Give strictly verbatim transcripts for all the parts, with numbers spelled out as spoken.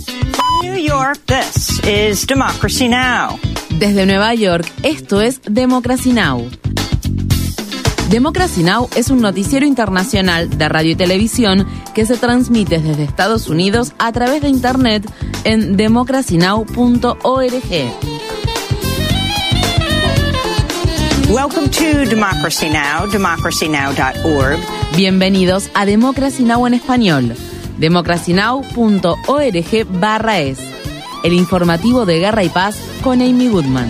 From New York, this is Democracy Now! Desde Nueva York, esto es Democracy Now! Democracy Now! Es un noticiero internacional de radio y televisión que se transmite desde Estados Unidos a través de Internet en democracy now punto org. Welcome to Democracy Now!, democracy now dot org. Bienvenidos a Democracy Now! En español, democracy now punto org barra es. El informativo de Guerra y Paz con Amy Goodman.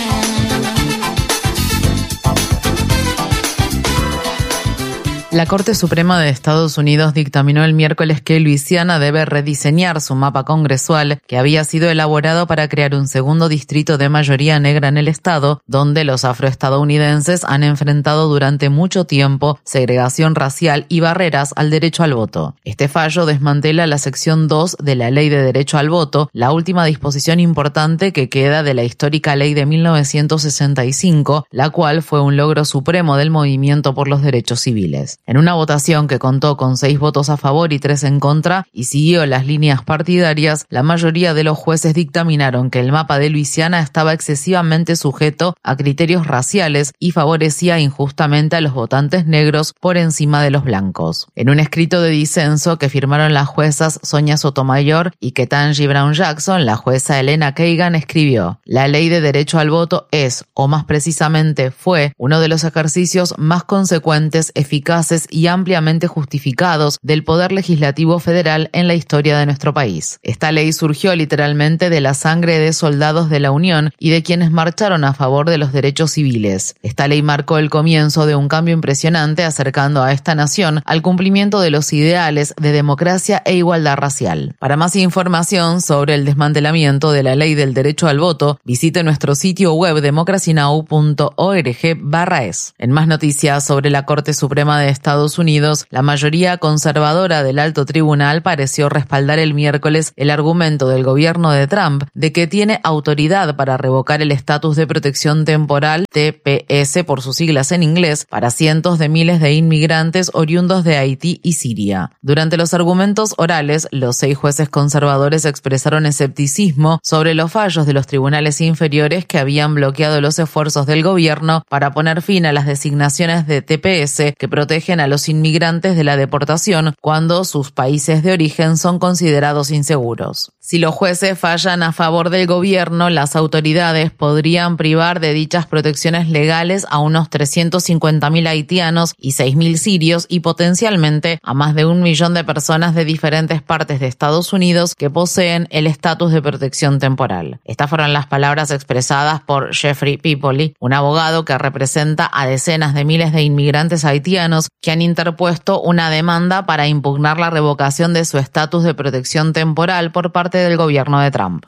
La Corte Suprema de Estados Unidos dictaminó el miércoles que Luisiana debe rediseñar su mapa congresual, que había sido elaborado para crear un segundo distrito de mayoría negra en el estado, donde los afroestadounidenses han enfrentado durante mucho tiempo segregación racial y barreras al derecho al voto. Este fallo desmantela la sección dos de la Ley de Derecho al Voto, la última disposición importante que queda de la histórica ley de mil novecientos sesenta y cinco, la cual fue un logro supremo del movimiento por los derechos civiles. En una votación que contó con seis votos a favor y tres en contra y siguió las líneas partidarias, la mayoría de los jueces dictaminaron que el mapa de Luisiana estaba excesivamente sujeto a criterios raciales y favorecía injustamente a los votantes negros por encima de los blancos. En un escrito de disenso que firmaron las juezas Sonia Sotomayor y Ketanji Brown Jackson, la jueza Elena Kagan escribió: "La ley de derecho al voto es, o más precisamente fue, uno de los ejercicios más consecuentes, eficaces y ampliamente justificados del Poder Legislativo Federal en la historia de nuestro país. Esta ley surgió literalmente de la sangre de soldados de la Unión y de quienes marcharon a favor de los derechos civiles. Esta ley marcó el comienzo de un cambio impresionante acercando a esta nación al cumplimiento de los ideales de democracia e igualdad racial". Para más información sobre el desmantelamiento de la ley del derecho al voto, visite nuestro sitio web democracy now punto org barra es. En más noticias sobre la Corte Suprema de Estados Unidos, la mayoría conservadora del alto tribunal pareció respaldar el miércoles el argumento del gobierno de Trump de que tiene autoridad para revocar el estatus de protección temporal, T P S por sus siglas en inglés, para cientos de miles de inmigrantes oriundos de Haití y Siria. Durante los argumentos orales, los seis jueces conservadores expresaron escepticismo sobre los fallos de los tribunales inferiores que habían bloqueado los esfuerzos del gobierno para poner fin a las designaciones de T P S que protegen a los inmigrantes de la deportación cuando sus países de origen son considerados inseguros. Si los jueces fallan a favor del gobierno, las autoridades podrían privar de dichas protecciones legales a unos trescientos cincuenta mil haitianos y seis mil sirios y potencialmente a más de un millón de personas de diferentes partes de Estados Unidos que poseen el estatus de protección temporal. Estas fueron las palabras expresadas por Jeffrey Pipoli, un abogado que representa a decenas de miles de inmigrantes haitianos que han interpuesto una demanda para impugnar la revocación de su estatus de protección temporal por parte del gobierno de Trump.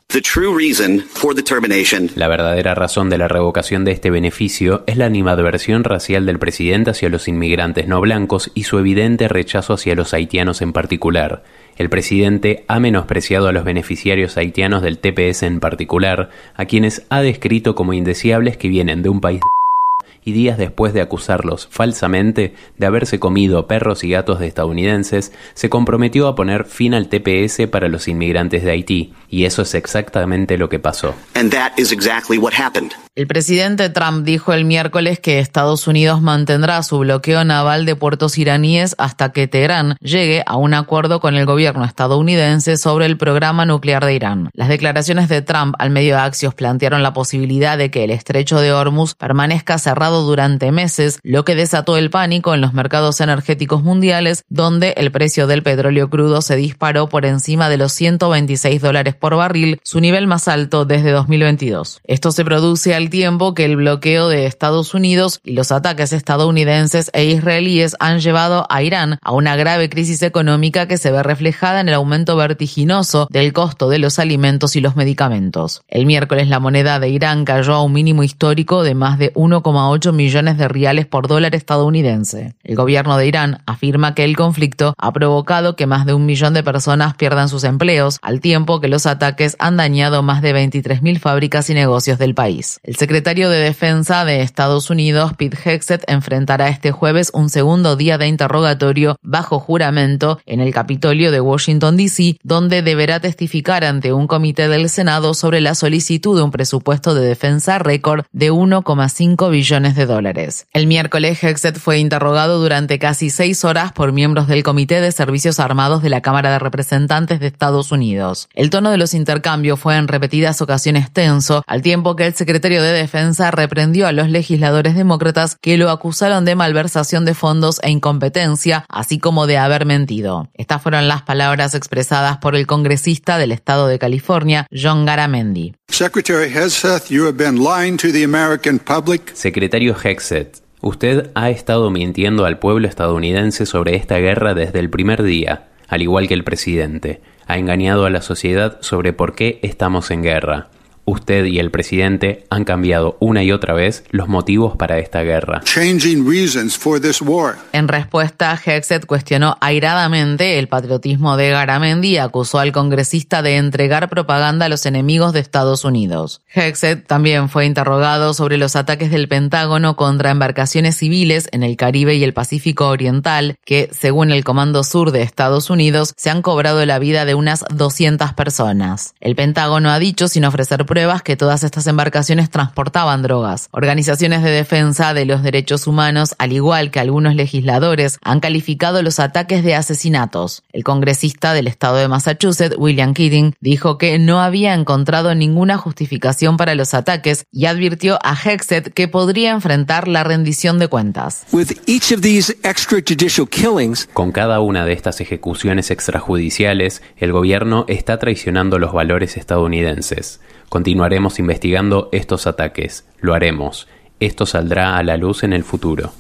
La verdadera razón de la revocación de este beneficio es la animadversión racial del presidente hacia los inmigrantes no blancos y su evidente rechazo hacia los haitianos en particular. El presidente ha menospreciado a los beneficiarios haitianos del T P S en particular, a quienes ha descrito como indeseables que vienen de un país de y días después de acusarlos falsamente de haberse comido perros y gatos de estadounidenses, se comprometió a poner fin al T P S para los inmigrantes de Haití, y eso es exactamente lo que pasó. And that is exactly what happened. El presidente Trump dijo el miércoles que Estados Unidos mantendrá su bloqueo naval de puertos iraníes hasta que Teherán llegue a un acuerdo con el gobierno estadounidense sobre el programa nuclear de Irán. Las declaraciones de Trump al medio Axios plantearon la posibilidad de que el estrecho de Hormuz permanezca cerrado durante meses, lo que desató el pánico en los mercados energéticos mundiales, donde el precio del petróleo crudo se disparó por encima de los ciento veintiséis dólares por barril, su nivel más alto desde dos mil veintidós. Esto se produce al tiempo que el bloqueo de Estados Unidos y los ataques estadounidenses e israelíes han llevado a Irán a una grave crisis económica que se ve reflejada en el aumento vertiginoso del costo de los alimentos y los medicamentos. El miércoles la moneda de Irán cayó a un mínimo histórico de más de uno coma ocho millones de riales por dólar estadounidense. El gobierno de Irán afirma que el conflicto ha provocado que más de un millón de personas pierdan sus empleos, al tiempo que los ataques han dañado más de veintitrés mil fábricas y negocios del país. El El secretario de Defensa de Estados Unidos, Pete Hegseth, enfrentará este jueves un segundo día de interrogatorio bajo juramento en el Capitolio de Washington, D C, donde deberá testificar ante un comité del Senado sobre la solicitud de un presupuesto de defensa récord de uno coma cinco billones de dólares. El miércoles, Hegseth fue interrogado durante casi seis horas por miembros del Comité de Servicios Armados de la Cámara de Representantes de Estados Unidos. El tono de los intercambios fue en repetidas ocasiones tenso, al tiempo que el secretario de Defensa reprendió a los legisladores demócratas que lo acusaron de malversación de fondos e incompetencia, así como de haber mentido. Estas fueron las palabras expresadas por el congresista del estado de California, John Garamendi. Secretary Hegseth, you have been lying to the American public. Secretario Hegseth, usted ha estado mintiendo al pueblo estadounidense sobre esta guerra desde el primer día, al igual que el presidente. Ha engañado a la sociedad sobre por qué estamos en guerra. Usted y el presidente han cambiado una y otra vez los motivos para esta guerra. En respuesta, Hegseth cuestionó airadamente el patriotismo de Garamendi y acusó al congresista de entregar propaganda a los enemigos de Estados Unidos. Hegseth también fue interrogado sobre los ataques del Pentágono contra embarcaciones civiles en el Caribe y el Pacífico Oriental, que, según el Comando Sur de Estados Unidos, se han cobrado la vida de unas doscientas personas. El Pentágono ha dicho, sin ofrecer pruebas, que todas estas embarcaciones transportaban drogas. Organizaciones de defensa de los derechos humanos, al igual que algunos legisladores, han calificado los ataques de asesinatos. El congresista del estado de Massachusetts, William Keating, dijo que no había encontrado ninguna justificación para los ataques y advirtió a Hegseth que podría enfrentar la rendición de cuentas. Con cada una de estas ejecuciones extrajudiciales, el gobierno está traicionando los valores estadounidenses. Continuaremos investigando estos ataques. Lo haremos. Esto saldrá a la luz en el futuro.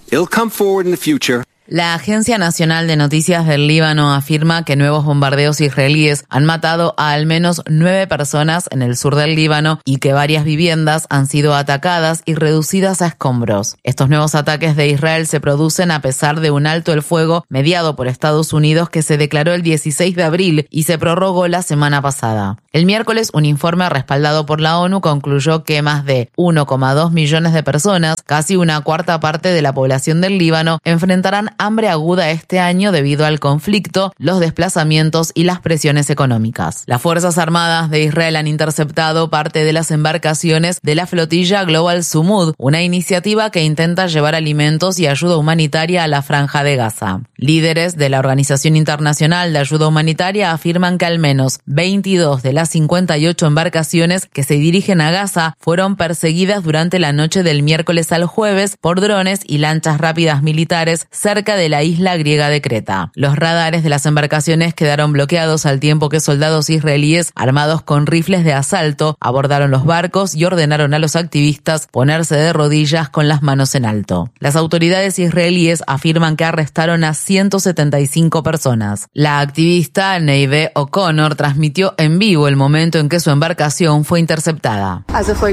La Agencia Nacional de Noticias del Líbano afirma que nuevos bombardeos israelíes han matado a al menos nueve personas en el sur del Líbano y que varias viviendas han sido atacadas y reducidas a escombros. Estos nuevos ataques de Israel se producen a pesar de un alto el fuego mediado por Estados Unidos que se declaró el dieciséis de abril y se prorrogó la semana pasada. El miércoles, un informe respaldado por la ONU concluyó que más de uno coma dos millones de personas, casi una cuarta parte de la población del Líbano, enfrentarán hambre aguda este año debido al conflicto, los desplazamientos y las presiones económicas. Las Fuerzas Armadas de Israel han interceptado parte de las embarcaciones de la flotilla Global Sumud, una iniciativa que intenta llevar alimentos y ayuda humanitaria a la Franja de Gaza. Líderes de la Organización Internacional de Ayuda Humanitaria afirman que al menos veintidós de las cincuenta y ocho embarcaciones que se dirigen a Gaza fueron perseguidas durante la noche del miércoles al jueves por drones y lanchas rápidas militares cerca de la isla griega de Creta. Los radares de las embarcaciones quedaron bloqueados al tiempo que soldados israelíes armados con rifles de asalto abordaron los barcos y ordenaron a los activistas ponerse de rodillas con las manos en alto. Las autoridades israelíes afirman que arrestaron a ciento setenta y cinco personas. La activista Neve O'Connor transmitió en vivo el momento en que su embarcación fue interceptada.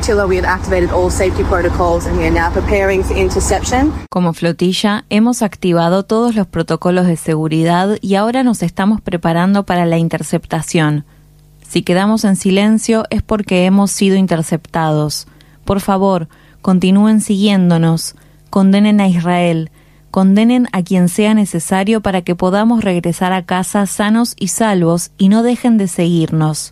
Como flotilla, hemos activado todos los protocolos de seguridad y ahora nos estamos preparando para la interceptación. Si quedamos en silencio es porque hemos sido interceptados. Por favor, continúen siguiéndonos, condenen a Israel, condenen a quien sea necesario para que podamos regresar a casa sanos y salvos y no dejen de seguirnos.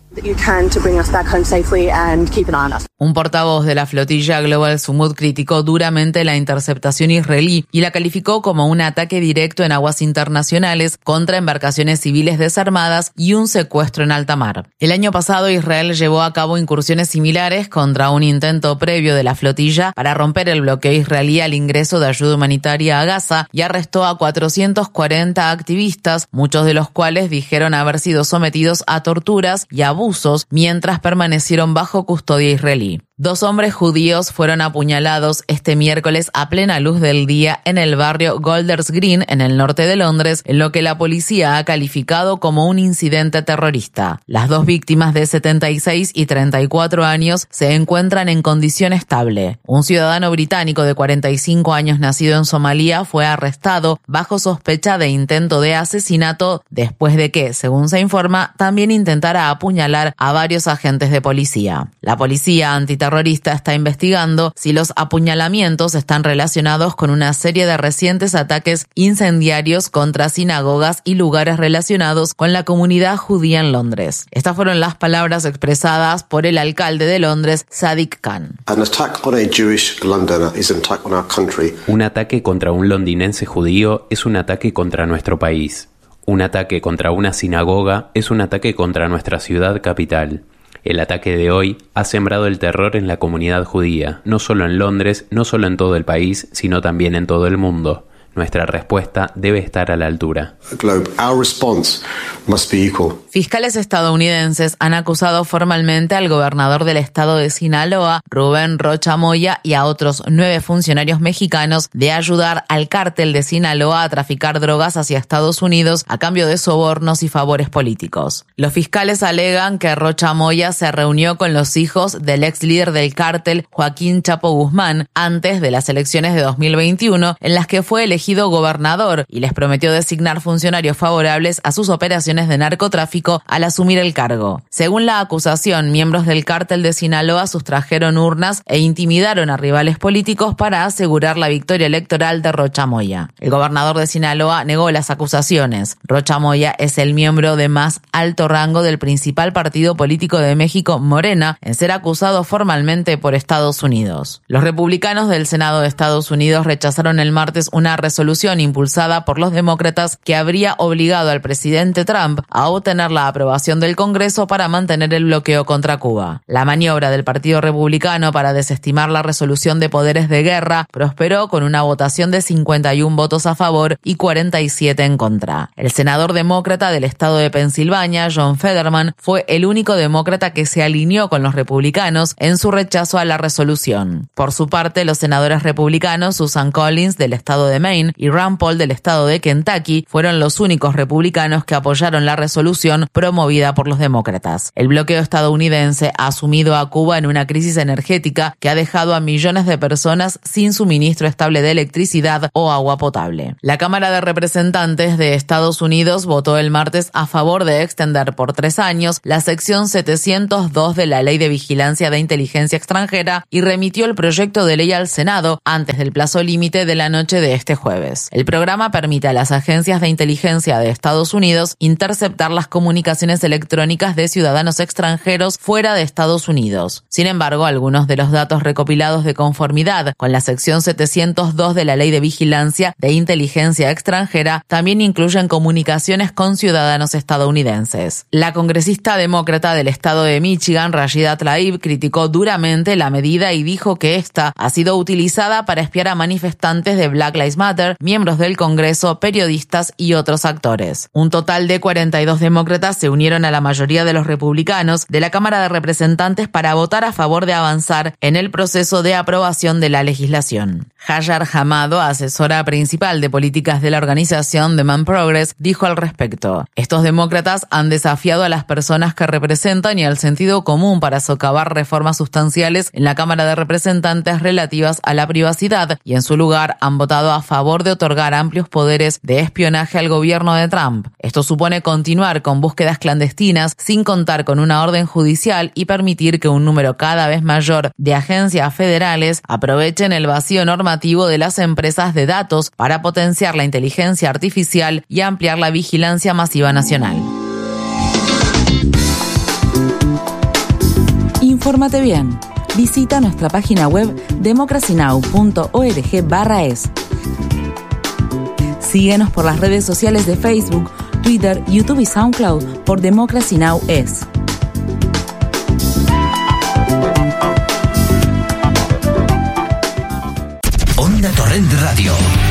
Un portavoz de la flotilla Global Sumud criticó duramente la interceptación israelí y la calificó como un ataque directo en aguas internacionales contra embarcaciones civiles desarmadas y un secuestro en alta mar. El año pasado Israel llevó a cabo incursiones similares contra un intento previo de la flotilla para romper el bloqueo israelí al ingreso de ayuda humanitaria a Gaza y arrestó a cuatrocientos cuarenta activistas, muchos de los cuales dijeron haber sido sometidos a torturas y abusos mientras permanecieron bajo custodia israelí. Dos hombres judíos fueron apuñalados este miércoles a plena luz del día en el barrio Golders Green, en el norte de Londres, en lo que la policía ha calificado como un incidente terrorista. Las dos víctimas de setenta y seis y treinta y cuatro años se encuentran en condición estable. Un ciudadano británico de cuarenta y cinco años nacido en Somalia fue arrestado bajo sospecha de intento de asesinato después de que, según se informa, también intentara apuñalar a varios agentes de policía. La policía antiterrorista terrorista está investigando si los apuñalamientos están relacionados con una serie de recientes ataques incendiarios contra sinagogas y lugares relacionados con la comunidad judía en Londres. Estas fueron las palabras expresadas por el alcalde de Londres, Sadiq Khan. Un ataque contra un londinense judío es un ataque contra nuestro país. Un ataque contra una sinagoga es un ataque contra nuestra ciudad capital. El ataque de hoy ha sembrado el terror en la comunidad judía, no solo en Londres, no solo en todo el país, sino también en todo el mundo. Nuestra respuesta debe estar a la altura. Fiscales estadounidenses han acusado formalmente al gobernador del estado de Sinaloa, Rubén Rocha Moya, y a otros nueve funcionarios mexicanos de ayudar al cártel de Sinaloa a traficar drogas hacia Estados Unidos a cambio de sobornos y favores políticos. Los fiscales alegan que Rocha Moya se reunió con los hijos del ex líder del cártel, Joaquín Chapo Guzmán, antes de las elecciones de dos mil veintiuno, en las que fue elegido gobernador, y les prometió designar funcionarios favorables a sus operaciones de narcotráfico al asumir el cargo. Según la acusación, miembros del cártel de Sinaloa sustrajeron urnas e intimidaron a rivales políticos para asegurar la victoria electoral de Rocha Moya. El gobernador de Sinaloa negó las acusaciones. Rocha Moya es el miembro de más alto rango del principal partido político de México, Morena, en ser acusado formalmente por Estados Unidos. Los republicanos del Senado de Estados Unidos rechazaron el martes una resolución resolución impulsada por los demócratas que habría obligado al presidente Trump a obtener la aprobación del Congreso para mantener el bloqueo contra Cuba. La maniobra del Partido Republicano para desestimar la resolución de poderes de guerra prosperó con una votación de cincuenta y uno votos a favor y cuarenta y siete en contra. El senador demócrata del estado de Pensilvania, John Fetterman, fue el único demócrata que se alineó con los republicanos en su rechazo a la resolución. Por su parte, los senadores republicanos Susan Collins del estado de Maine y Rand Paul del estado de Kentucky fueron los únicos republicanos que apoyaron la resolución promovida por los demócratas. El bloqueo estadounidense ha sumido a Cuba en una crisis energética que ha dejado a millones de personas sin suministro estable de electricidad o agua potable. La Cámara de Representantes de Estados Unidos votó el martes a favor de extender por tres años la sección setecientos dos de la Ley de Vigilancia de Inteligencia Extranjera y remitió el proyecto de ley al Senado antes del plazo límite de la noche de este jueves. El programa permite a las agencias de inteligencia de Estados Unidos interceptar las comunicaciones electrónicas de ciudadanos extranjeros fuera de Estados Unidos. Sin embargo, algunos de los datos recopilados de conformidad con la sección setecientos dos de la Ley de Vigilancia de Inteligencia Extranjera también incluyen comunicaciones con ciudadanos estadounidenses. La congresista demócrata del estado de Michigan, Rashida Tlaib, criticó duramente la medida y dijo que esta ha sido utilizada para espiar a manifestantes de Black Lives Matter, miembros del Congreso, periodistas y otros actores. Un total de cuarenta y dos demócratas se unieron a la mayoría de los republicanos de la Cámara de Representantes para votar a favor de avanzar en el proceso de aprobación de la legislación. Hajar Hamado, asesora principal de políticas de la organización Demand Progress, dijo al respecto: estos demócratas han desafiado a las personas que representan y al sentido común para socavar reformas sustanciales en la Cámara de Representantes relativas a la privacidad y en su lugar han votado a favor de otorgar amplios poderes de espionaje al gobierno de Trump. Esto supone continuar con búsquedas clandestinas sin contar con una orden judicial y permitir que un número cada vez mayor de agencias federales aprovechen el vacío normativo de las empresas de datos para potenciar la inteligencia artificial y ampliar la vigilancia masiva nacional. Infórmate bien. Visita nuestra página web democracy now punto org barra es. Síguenos por las redes sociales de Facebook, Twitter, YouTube y SoundCloud por Democracy Now! Es. Onda Torrent Radio.